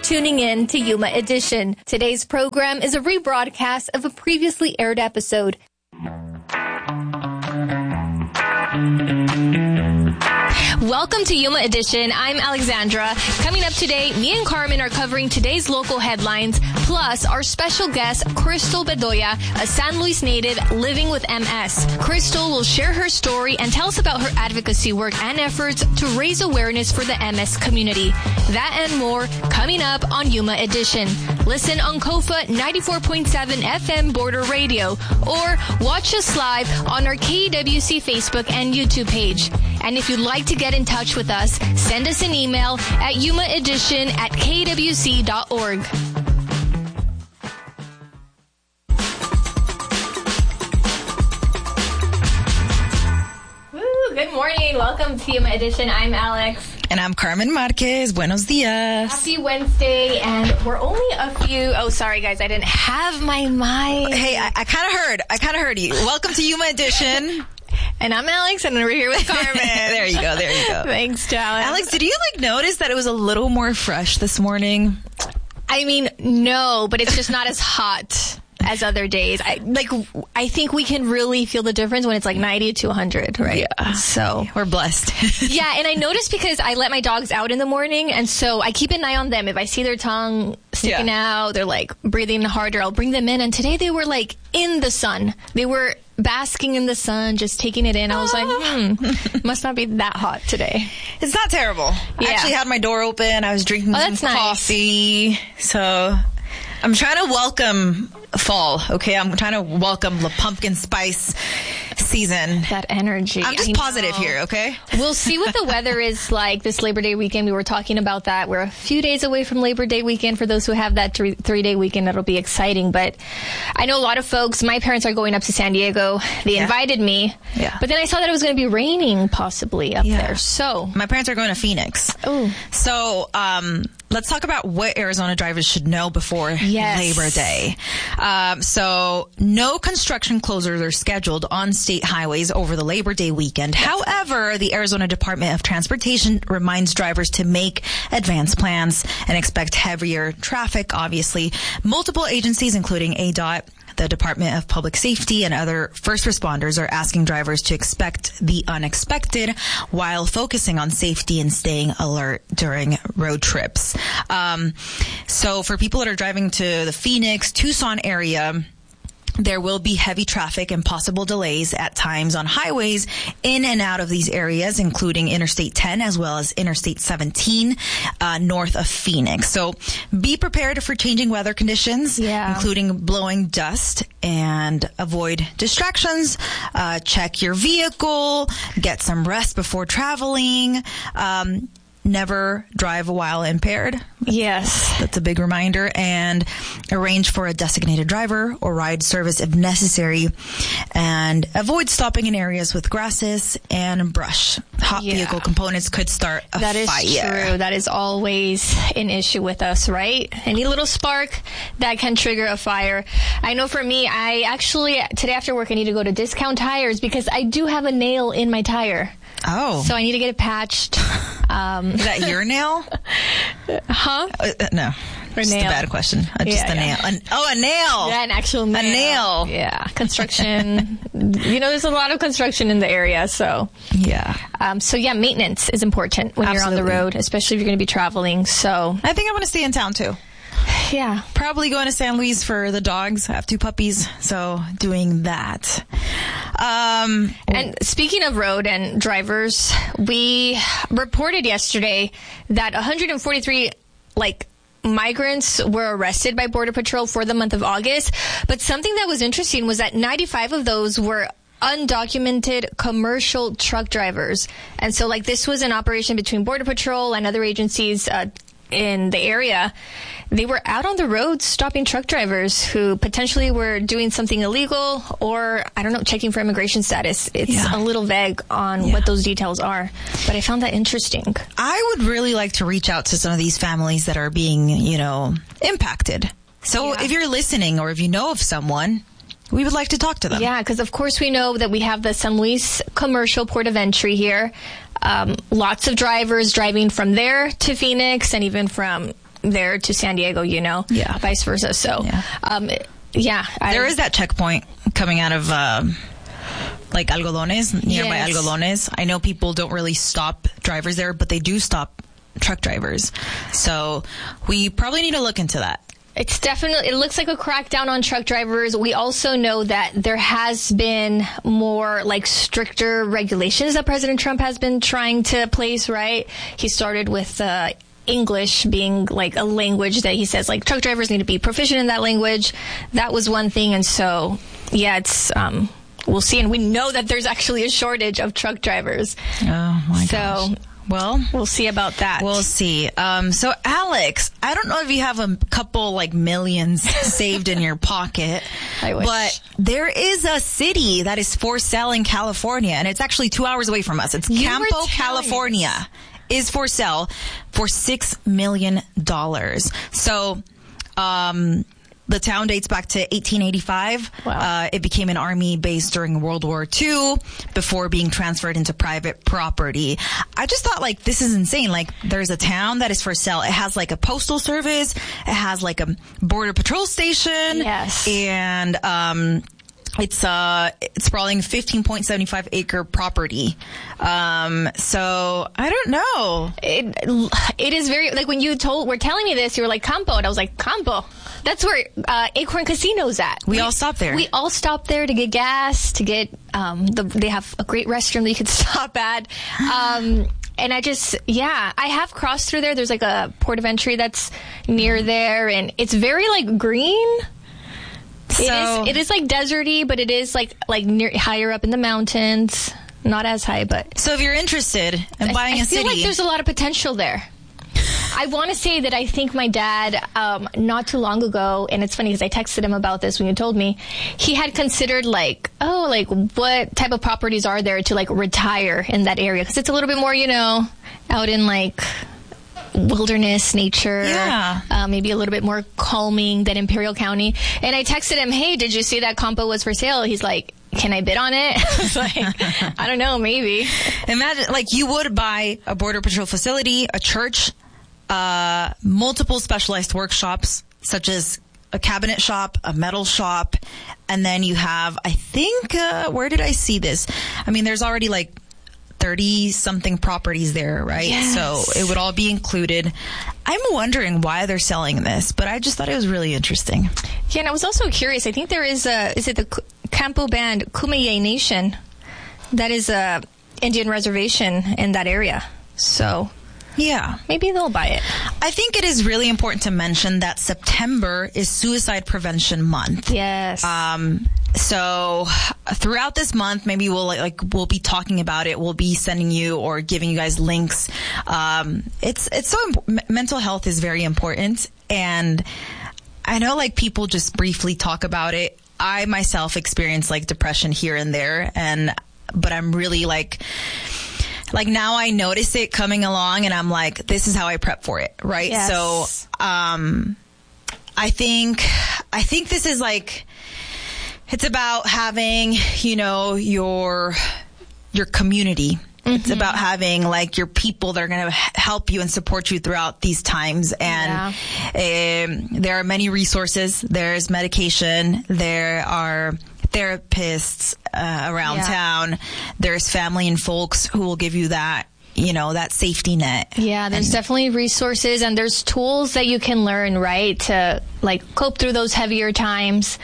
tuning in to Yuma Edition. Today's program is a rebroadcast of a previously aired episode. Welcome to Yuma Edition. I'm Alexandra. Coming up today, me and Carmen are covering today's local headlines, plus our special guest, Crystal Bedoya, a San Luis native living with MS. Crystal will share her story and tell us about her advocacy work and efforts to raise awareness for the MS community. That and more coming up on Yuma Edition. Listen on KOFA 94.7 FM Border Radio or watch us live on our KWC Facebook and YouTube page. And if you'd like to get in touch with us, send us an email at yumaedition@kwc.org. Good morning. Welcome to Yuma Edition. I'm Alex. And I'm Carmen Marquez. Buenos dias. Happy Wednesday. And we're only a few... Oh, sorry, guys. I didn't have my mic. Hey, I kind of heard you. Welcome to Yuma Edition. And I'm Alex, and we're here with Carmen. There you go. Thanks, Alex. Alex, did you notice that it was a little more fresh this morning? I mean, no, but it's just not as hot as other days. I think we can really feel the difference when it's like 90 to 100, right? Yeah. So we're blessed. Yeah, and I noticed because I let my dogs out in the morning, and so I keep an eye on them. If I see their tongue sticking out, they're like breathing harder, I'll bring them in. And today they were like in the sun. They were basking in the sun, just taking it in. I was like, must not be that hot today. It's not terrible. Yeah. I actually had my door open. I was drinking some coffee. Nice. So I'm trying to welcome fall, okay? I'm trying to welcome the pumpkin spice season. That energy. I'm just positive here, okay? We'll see what the weather is like this Labor Day weekend. We were talking about that. We're a few days away from Labor Day weekend. For those who have that three-day weekend, that'll be exciting. But I know a lot of folks, my parents are going up to San Diego. They invited me. Yeah. But then I saw that it was going to be raining possibly up there. So my parents are going to Phoenix. Oh. So, let's talk about what Arizona drivers should know before Labor Day. So no construction closures are scheduled on state highways over the Labor Day weekend. However, the Arizona Department of Transportation reminds drivers to make advance plans and expect heavier traffic, obviously. Multiple agencies, including ADOT, the Department of Public Safety, and other first responders are asking drivers to expect the unexpected while focusing on safety and staying alert during road trips. So for people that are driving to the Phoenix, Tucson area, there will be heavy traffic and possible delays at times on highways in and out of these areas, including Interstate 10 as well as Interstate 17 north of Phoenix. So be prepared for changing weather conditions, including blowing dust, and avoid distractions. Check your vehicle, get some rest before traveling. Never drive while impaired. Yes. That's a big reminder. And arrange for a designated driver or ride service if necessary. And avoid stopping in areas with grasses and brush. Hot vehicle components could start a fire. That is true. That is always an issue with us, right? Any little spark that can trigger a fire. I know for me, I actually, today after work, I need to go to Discount Tires because I do have a nail in my tire. Oh. So I need to get it patched. Is that your nail? Huh? No. Just a bad question. Just a nail. A nail. Yeah, an actual nail. A nail. Yeah. Construction. There's a lot of construction in the area, so. Yeah. Maintenance is important when you're on the road, especially if you're going to be traveling, so. I think I'm going to stay in town, too. Yeah. Probably going to San Luis for the dogs. I have 2 puppies, so doing that. And speaking of road and drivers, we reported yesterday that 143, migrants were arrested by Border Patrol for the month of August. But something that was interesting was that 95 of those were undocumented commercial truck drivers. And so, this was an operation between Border Patrol and other agencies in the area. They were out on the road stopping truck drivers who potentially were doing something illegal or, checking for immigration status. It's a little vague on what those details are, but I found that interesting. I would really like to reach out to some of these families that are being, impacted. So if you're listening or if you know of someone, we would like to talk to them. Yeah, because of course we know that we have the San Luis commercial port of entry here. Lots of drivers driving from there to Phoenix and even from there to San Diego, vice versa. So, there is that checkpoint coming out of, like Algodones, nearby Algodones. I know people don't really stop drivers there, but they do stop truck drivers. So we probably need to look into that. It looks like a crackdown on truck drivers. We also know that there has been more stricter regulations that President Trump has been trying to place, right? He started with English being a language that he says truck drivers need to be proficient in that language. That was one thing. And so, it's, we'll see. And we know that there's actually a shortage of truck drivers. Oh my gosh. Well, we'll see about that. We'll see. So, Alex, I don't know if you have a couple millions saved in your pocket. I wish. But there is a city that is for sale in California, and it's actually 2 hours away from us. It's Campo, California. Is for sale for $6 million. So, the town dates back to 1885. Wow. It became an army base during World War II before being transferred into private property. I just thought this is insane. There's a town that is for sale. It has a postal service. It has a border patrol station. Yes. And, it's sprawling 15.75 acre property. So I don't know. It is very, when we're telling me this, you were like Campo, and I was like, Campo. That's where, Acorn Casino's at. We all stopped there. We all stopped there to get gas, to get, they have a great restroom that you could stop at. And I have crossed through there. There's a port of entry that's near there, and it's very green. It is deserty, but it is near, higher up in the mountains. Not as high, but. So if you're interested in buying a city. I feel there's a lot of potential there. I want to say that I think my dad, not too long ago, and it's funny because I texted him about this when you told me, he had considered what type of properties are there to retire in that area? Because it's a little bit more, out in wilderness nature. Yeah. Maybe a little bit more calming than Imperial County. And I texted him, hey, did you see that Campo was for sale? He's like, can I bid on it? I was I don't know, maybe. Imagine, you would buy a Border Patrol facility, a church, multiple specialized workshops, such as a cabinet shop, a metal shop, and then you have, I think, where did I see this? I mean, there's already 30-something properties there, right? Yes. So it would all be included. I'm wondering why they're selling this, but I just thought it was really interesting. Yeah, and I was also curious. I think there is the Campo Band Kumeyaay Nation? That is a Indian reservation in that area. So yeah, maybe they'll buy it. I think it is really important to mention that September is Suicide Prevention Month. Yes. So throughout this month, maybe we'll be talking about it. We'll be sending you or giving you guys links. It's so mental health is very important, and I know people just briefly talk about it. I myself experience depression here and there, but I'm really now I notice it coming along, and I'm this is how I prep for it, right? Yes. So I think this is it's about having, your community. Mm-hmm. It's about having your people that are going to help you and support you throughout these times. And there are many resources. There's medication. There are therapists around town. There's family and folks who will give you that, that safety net. Yeah, there's definitely resources, and there's tools that you can learn, right, to cope through those heavier times.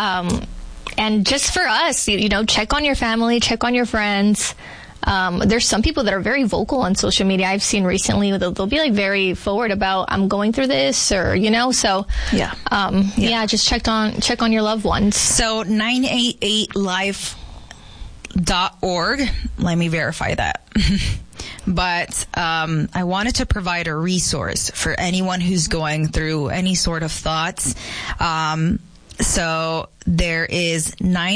And just for us, check on your family, check on your friends. There's some people that are very vocal on social media. I've seen recently they'll be very forward about I'm going through this, or so just check on your loved ones. So 988life.org. Let me verify that. But I wanted to provide a resource for anyone who's going through any sort of thoughts. So there is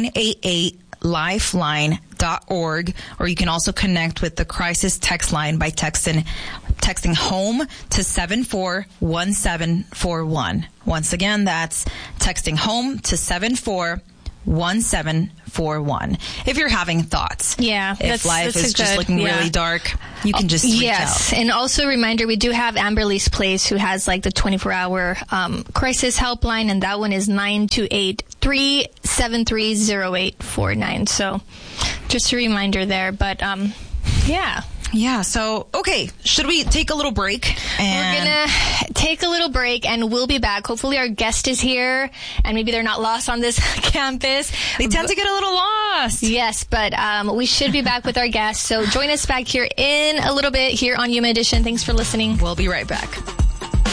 988lifeline.org, or you can also connect with the crisis text line by texting HOME to 741741. Once again, that's texting HOME to 741741. 1741. If you're having thoughts. Yeah. If life is just looking really dark, you can just reach out. And also a reminder, we do have Amberly's Place, who has like the 24-hour crisis helpline, and that one is 928-373-0849. So just a reminder there. But yeah. Yeah, so, okay, should we take a little break? We're going to take a little break, and we'll be back. Hopefully our guest is here, and maybe they're not lost on this campus. They tend to get a little lost. Yes, but we should be back with our guest. So join us back here in a little bit here on Yuma Edition. Thanks for listening. We'll be right back.